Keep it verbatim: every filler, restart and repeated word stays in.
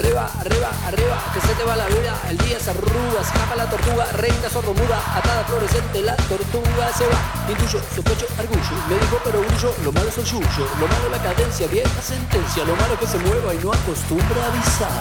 arriba, arriba, arriba, que se te va la vida, el día se arruga, escapa la tortuga, reina sordomuda, atada fluorescente, la tortuga se va, intuyo, sospecho, argullo, me dijo pero grullo, lo malo es el yuyo, lo malo la cadencia, vieja sentencia, lo malo que se mueva y no acostumbra a avisar.